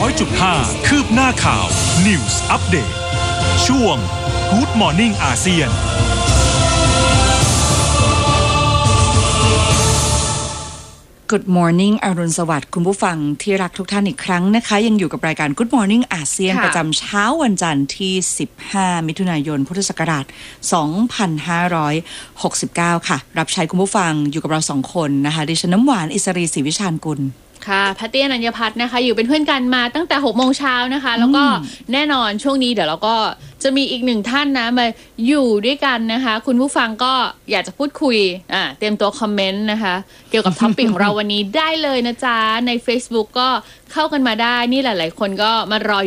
100.5 คืบหน้าข่าว News Update ช่วง Good Morning อาเซียน Good morning อรุณสวัสดิ์คุณผู้ฟังที่รักทุกท่านอีกครั้งนะคะยังอยู่กับรายการ Good Morning อาเซียนประจำเช้าวันจันทร์ที่15มิถุนายนพุทธศักราช2569ค่ะรับใช้คุณผู้ฟังอยู่กับเรา2คนนะคะดิฉันน้ำหวานอิสรีศรีวิชาญกุลค่ะแพทตี้อนัญญพัฒน์นะคะอยู่เป็นเพื่อนกันมาตั้งแต่ 6:00 น.นะคะแล้วก็แน่นอนช่วงนี้เดี๋ยวเราก็จะมีอีก1ท่านนะมาอยู่ด้วยกันนะคะคุณผู้ฟังก็อยากจะพูดคุยเตรียมตัวคอมเมนต์นะคะเกี่ยวกับท็อปิกของเราวันนี้ได้เลยนะจ๊ะใน Facebook ก็เข้ากันมาได้นี่หลายๆคนก็มารอ